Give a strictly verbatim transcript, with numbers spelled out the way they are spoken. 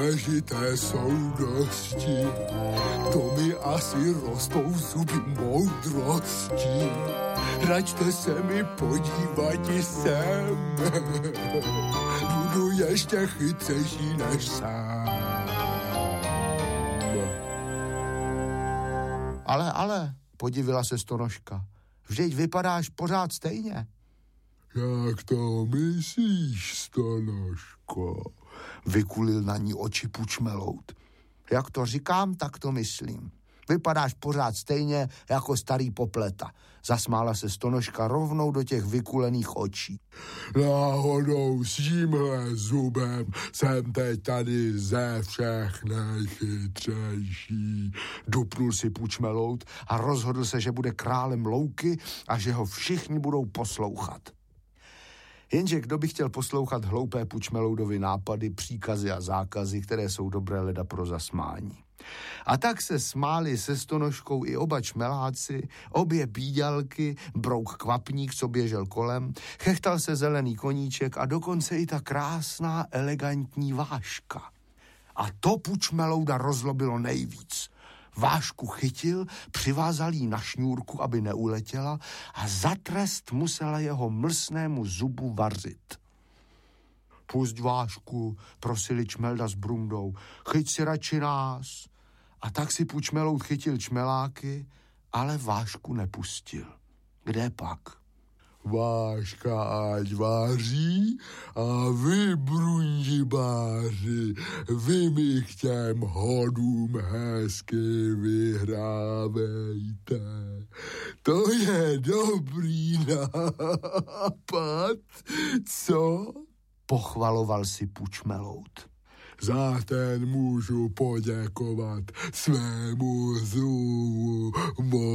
Důležité jsou dosti, to mi asi rostou zuby moudrosti. Račte se mi podívat i sem, budu ještě chytřejší než sám. Ale, ale, podivila se Stonožka, vždyť vypadáš pořád stejně. Jak to myslíš, Stonožko? Vykulil na ní oči Pučmelout. Jak to říkám, tak to myslím. Vypadáš pořád stejně jako starý popleta. Zasmála se Stonožka rovnou do těch vykulených očí. Náhodou s tímhle zubem jsem teď tady ze všech nejchytřejší. Dupnul si Pučmelout a rozhodl se, že bude králem louky a že ho všichni budou poslouchat. Jenže kdo by chtěl poslouchat hloupé Pučmeloutovy nápady, příkazy a zákazy, které jsou dobré leda pro zasmání. A tak se smáli se Stonožkou i oba čmeláci, obě píďalky, brouk Kvapník, co běžel kolem, chechtal se zelený koníček a dokonce i ta krásná, elegantní Váška. A to Pučmelouda rozlobilo nejvíc. Vášku chytil, přivázal jí na šňůrku, aby neuletěla a za trest musela jeho mlsnému zubu vařit. Pusť Vášku, prosili Čmelda s Brundou, chyť si radši nás. A tak si Pučmelout chytil čmeláky, ale Vášku nepustil. Kde pak? Váška ať váří a vy, brundibáři, vy mi k těm hodům hezky vyhrávejte. To je dobrý nápad, co? Pochvaloval si Pučmelout. Za ten můžu poděkovat svému zubu